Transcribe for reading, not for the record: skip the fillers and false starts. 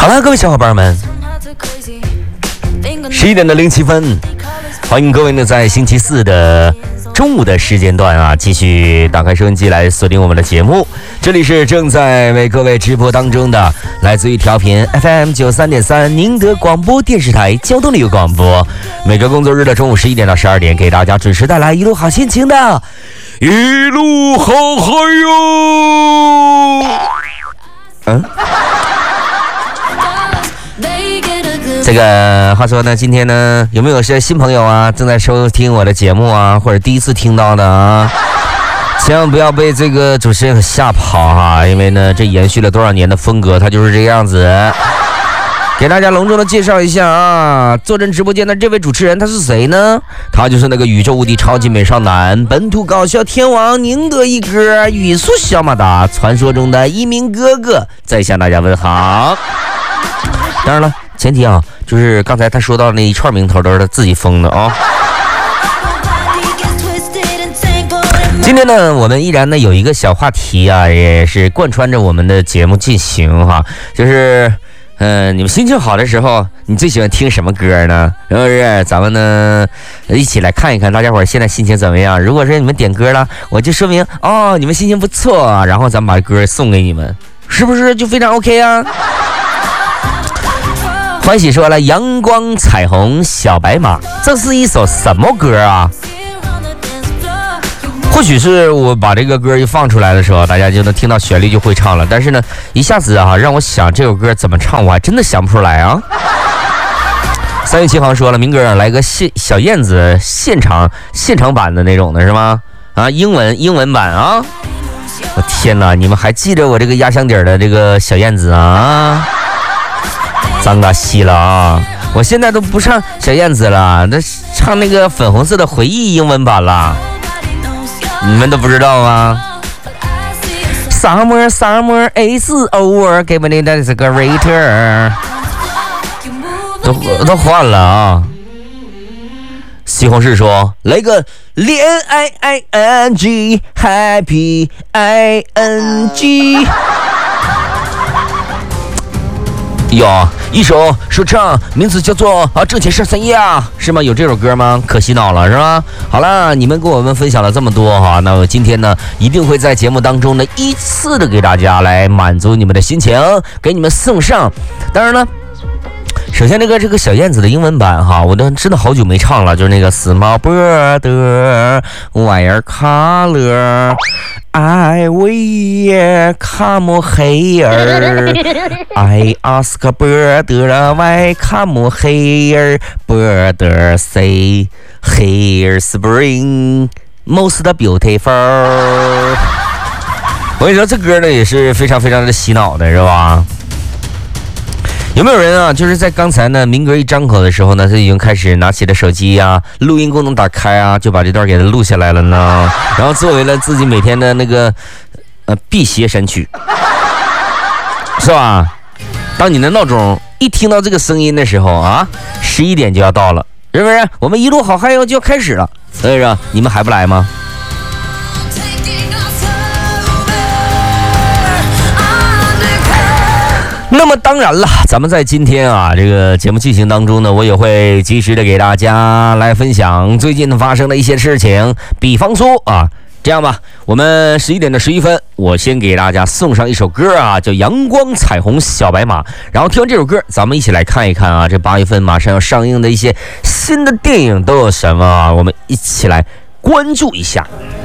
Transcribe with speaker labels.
Speaker 1: 了，各位小伙伴们，11点的07分，欢迎各位呢在星期四的中午的时间段啊，继续打开收音机来锁定我们的节目。这里是正在为各位直播当中的，来自于调频 FM 93.3宁德广播电视台交通旅游广播，每个工作日的中午11点到12点，给大家准时带来一路好心情的一路好嗨哟。这个话说呢，今天呢，有没有些新朋友啊，正在收听我的节目啊，或者第一次听到的啊？千万不要被这个主持人给吓跑哈，因为呢，这延续了多少年的风格，它就是这个样子。给大家隆重的介绍一下啊，坐镇直播间的这位主持人他是谁呢？他就是那个宇宙无敌超级美少男，本土搞笑天王，宁德一哥，语速小马达，传说中的一鸣哥哥，再向大家问好。当然了，前提啊，就是刚才他说到那一串名头都是他自己封的啊。今天呢，我们依然呢有一个小话题啊，也是贯穿着我们的节目进行哈，就是你们心情好的时候，你最喜欢听什么歌呢？是不是？咱们呢一起来看一看大家伙现在心情怎么样。如果是你们点歌了，我就说明哦你们心情不错，然后咱们把歌送给你们，是不是就非常 OK 啊？欢喜说了，阳光彩虹小白马，这是一首什么歌啊？或许是我把这个歌一放出来的时候，大家就能听到旋律就会唱了，但是呢一下子啊让我想这首歌怎么唱，我还真的想不出来啊。3月7号说了，明哥来个小燕子现场版的那种的是吗？啊，英文版啊！我天哪，你们还记着我这个压箱底的这个小燕子啊？脏嘎西了啊！我现在都不唱小燕子了，那唱那个粉红色的回忆英文版了，你们都不知道吗 ？Summer is over， give me that is a greater， 都换了啊！西红柿说来个恋爱 ing happy ing。有一首说唱，名字叫做挣钱是三夜啊，是吗？有这首歌吗？可洗脑了是吧？好了，你们跟我们分享了这么多哈，那我今天呢一定会在节目当中呢依次的给大家来满足你们的心情，给你们送上。当然了，首先这个小燕子的英文版哈，我都真的好久没唱了，就是那个 Small bird white color I will come here I ask bird why come here bird say here spring most beautiful。 我跟你说这歌呢也是非常非常的洗脑的是吧？有没有人啊，就是在刚才呢明哥一张口的时候呢，他已经开始拿起了手机啊，录音功能打开啊，就把这段给他录下来了呢，然后作为了自己每天的那个辟邪神曲，是吧？当你的闹钟一听到这个声音的时候啊，11点就要到了，是不是？我们一路好嗨哟就要开始了，所以说你们还不来吗？那么当然了，咱们在今天啊这个节目进行当中呢，我也会及时的给大家来分享最近发生的一些事情。比方说啊，这样吧，我们11点的11分，我先给大家送上一首歌啊，叫《阳光彩虹小白马》。然后听完这首歌，咱们一起来看一看啊，这8月份马上要上映的一些新的电影都有什么啊，我们一起来关注一下。